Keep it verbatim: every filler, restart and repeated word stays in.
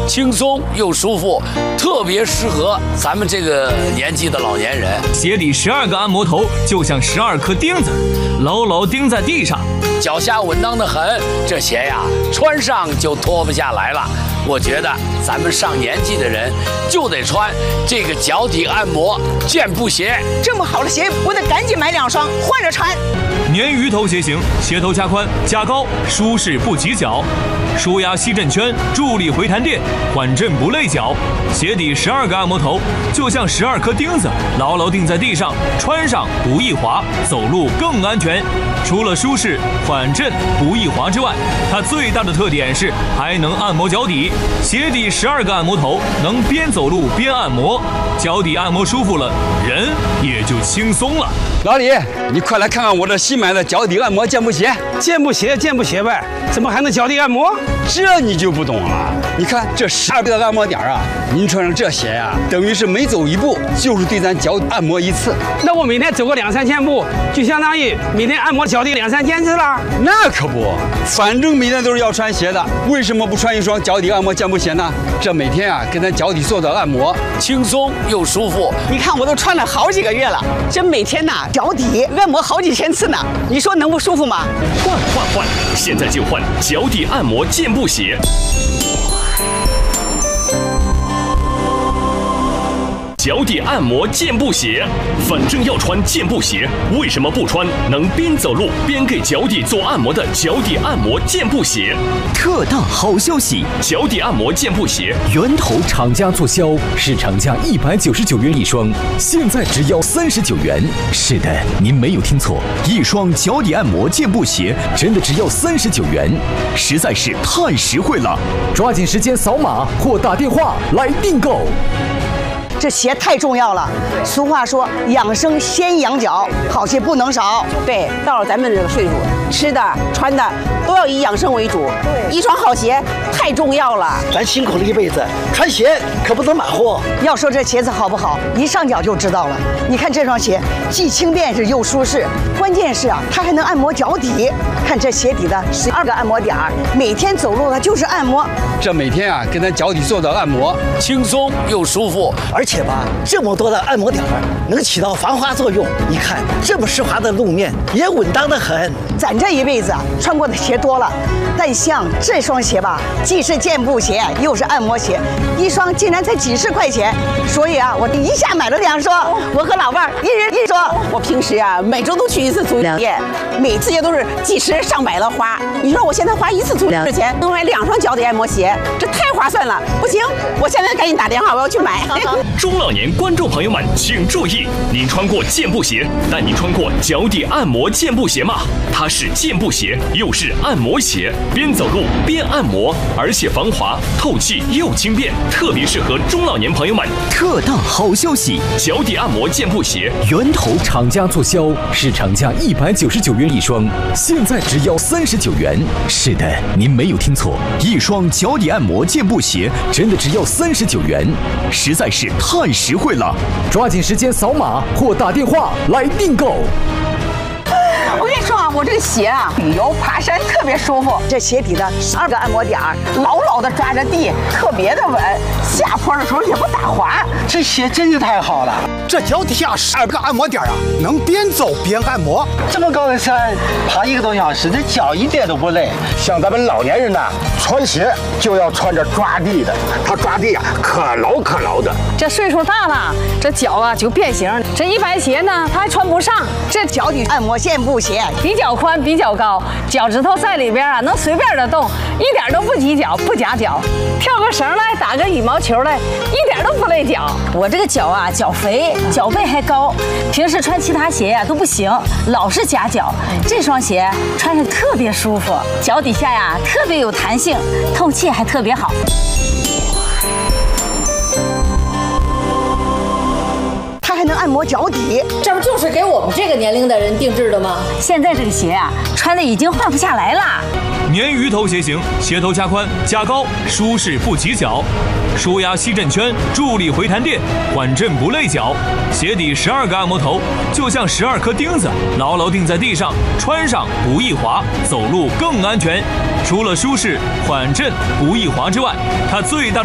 轻松又舒服，特别适合咱们这个年纪的老年人。 鞋底十二个按摩头就像十二颗钉子，牢牢钉在地上， 脚下稳当的很，这鞋呀穿上就脱不下来了。我觉得咱们上年纪的人就得穿这个脚底按摩健步鞋。 这么好的鞋，我得赶紧买两双换着穿。 鲶鱼头鞋型，鞋头加宽加高，舒适不挤脚，舒压吸震圈，助力回弹垫，缓震不累脚。鞋底十二个按摩头就像十二颗钉子，牢牢钉在地上，穿上不易滑，走路更安全。除了舒适、缓震、不易滑之外，它最大的特点是还能按摩脚底。鞋底十二个按摩头能边走路边按摩，脚底按摩舒服了，人也就轻松了。 老李，你快来看看我这新买的脚底按摩健步鞋。 健步鞋，健步鞋呗，怎么还能脚底按摩？ 这你就不懂了。你看这十二个按摩点啊，您穿上这鞋呀、啊，等于是每走一步就是对咱脚按摩一次。 那我每天走个两三千步，就相当于每天按摩脚底两三千次了。 那可不，反正每天都是要穿鞋的，为什么不穿一双脚底按摩健步鞋呢？这每天啊，给咱脚底做做按摩， 轻松又舒服。 你看我都穿了好几个月了，这每天呐脚底按摩好几千次呢，你说能不舒服吗？ 换换换！现在就换脚底按摩健步鞋。脚底按摩健步鞋，反正要穿健步鞋，为什么不穿能边走路边给脚底做按摩的脚底按摩健步鞋？ 特大好消息！ 脚底按摩健步鞋源头厂家促销，市场价一百九十九元一双，现在只要三十九元。是的，您没有听错，一双脚底按摩健步鞋真的只要三十九元，实在是太实惠了！抓紧时间扫码或打电话来订购。 这鞋太重要了，俗话说养生先养脚，好鞋不能少。对，到了咱们这个岁数，吃的穿的都要以养生为主。对，一双好鞋太重要了。 咱辛苦了一辈子，穿鞋可不能马虎。 要说这鞋子好不好，一上脚就知道了。你看这双鞋既轻便是又舒适，关键是啊，它还能按摩脚底。看这鞋底的十二个按摩点儿，每天走路它就是按摩。 这每天啊，给咱脚底做做按摩， 轻松又舒服。 而且吧，这么多的按摩点儿能起到防滑作用。你看这么湿滑的路面也稳当得很。 咱这一辈子啊，穿过的鞋多了，但像这双鞋吧，既是健步鞋又是按摩鞋，一双竟然才几十块钱。所以啊，我一下买了两双，我和老伴儿一人一双。我平时啊，每周都去一次足疗店，每次也都是几十上百的花。你说我现在花一次足疗的钱能买两双脚底按摩鞋，这太划算了。不行，我现在赶紧打电话，我要去买。 中老年观众朋友们请注意，您穿过健步鞋，但您穿过脚底按摩健步鞋吗？它是健步鞋又是按摩鞋，边走路边按摩，而且防滑透气又轻便，特别适合中老年朋友们。 特大好消息！ 脚底按摩健步鞋源头厂家促销，市场价一百九十九元一双，现在只要三十九元。是的，您没有听错，一双脚底按摩健步鞋真的只要三十九元，实在是太实惠了！抓紧时间扫码或打电话来订购。 我跟你说啊，我这个鞋啊，旅游爬山特别舒服。这鞋底的十二个按摩点儿，牢牢的抓着地，特别的稳，下坡的时候也不打滑。 这鞋真是太好了。 这脚底下十二个按摩点啊，能边走边按摩。 这么高的山，爬一个多小时，这脚一点都不累。 像咱们老年人呐，穿鞋就要穿着抓地的，他抓地啊可牢可牢的。 这岁数大了，这脚啊就变形。这一般鞋呢，他还穿不上。 这脚底按摩健步鞋比较宽，比较高，脚趾头在里边啊，能随便的动，一点都不挤脚，不夹脚。跳个绳来，打个羽毛球来，一点都不累脚。我这个脚啊，脚肥，脚背还高，平时穿其他鞋呀、啊、都不行，老是夹脚。这双鞋穿上特别舒服，脚底下呀特别有弹性，透气还特别好。 它还能按摩脚底， 这不就是给我们这个年龄的人定制的吗？ 现在这个鞋啊，穿的已经换不下来了。 鲶鱼头鞋型，鞋头加宽加高，舒适不挤脚，舒压吸震圈，助力回弹垫，缓震不累脚。鞋底十二个按摩头就像十二颗钉子，牢牢钉在地上，穿上不易滑，走路更安全。除了舒适、缓震、不易滑之外，它最大的